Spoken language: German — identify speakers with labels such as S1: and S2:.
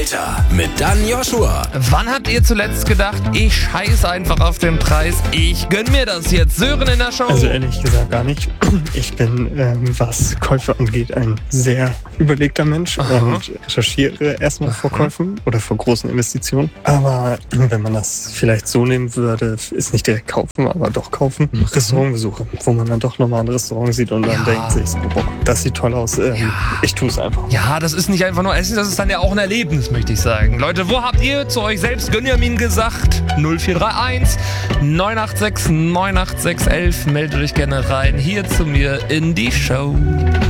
S1: Mit Dan Joshua.
S2: Wann habt ihr zuletzt gedacht, ich scheiß einfach auf den Preis, ich gönn mir das jetzt? Sören in der Show.
S3: Also ehrlich gesagt gar nicht. Ich bin, was Käufe angeht, ein sehr überlegter Mensch und recherchiere erstmal vor Käufen oder vor großen Investitionen. Aber wenn man das vielleicht so nehmen würde, ist nicht direkt kaufen, aber doch kaufen. Restaurantbesuche, wo man dann doch nochmal ein Restaurant sieht und dann denkt sich, boah, das sieht toll aus, ich tue es einfach.
S2: Ja, das ist nicht einfach nur Essen, das ist dann ja auch ein Erlebnis, möchte ich sagen. Leute, wo habt ihr zu euch selbst Gönjamin gesagt? 0431 986 986 11. Meldet euch gerne rein hier zu mir in die Show.